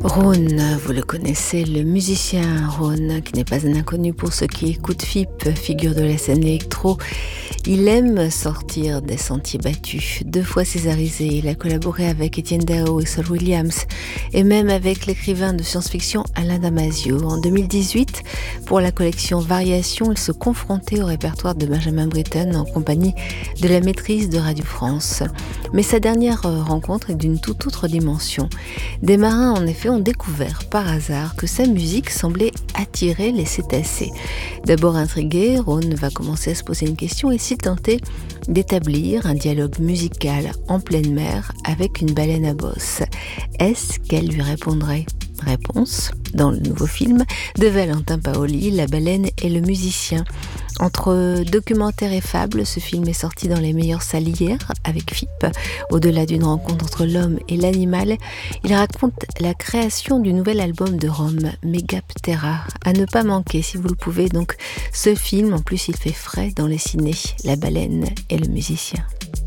Rhône, vous le connaissez, le musicien Rhône, qui n'est pas un inconnu pour ceux qui écoutent FIP, figure de la scène électro. Il aime sortir des sentiers battus. 2 fois césarisé, il a collaboré avec Étienne Dao et Saul Williams, et même avec l'écrivain de science-fiction Alain Damasio. En 2018, pour la collection Variations, il se confrontait au répertoire de Benjamin Britten en compagnie de la maîtrise de Radio France. Mais sa dernière rencontre est d'une toute autre dimension. Des marins, en effet, ont découvert par hasard que sa musique semblait attirer les cétacés. D'abord intrigué, Rhône va commencer à se poser une question et s'y tenter d'établir un dialogue musical en pleine mer avec une baleine à bosse. Est-ce qu'elle lui répondrait ? Réponse dans le nouveau film de Valentin Paoli, La baleine et le musicien. Entre documentaire et fable, ce film est sorti dans les meilleures salles hier avec FIP. Au-delà d'une rencontre entre l'homme et l'animal, il raconte la création du nouvel album de Rome, Megaptera. À ne pas manquer si vous le pouvez, donc ce film, en plus il fait frais dans les cinés, La baleine et le musicien.